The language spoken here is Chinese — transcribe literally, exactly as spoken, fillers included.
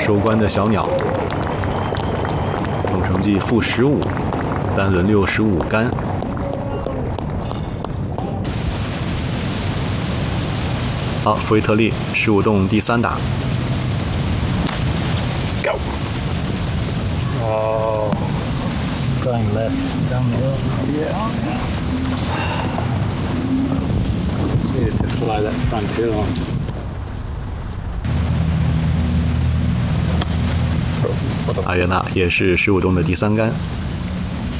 收官的小鸟，总成绩负十五，单轮六十五杆。好，弗瑞特利十五洞第三打。 Go. Oh, going left down the hill. Yeah. Just needed to fly that front hill. 阿约纳也是十五洞的第三杆。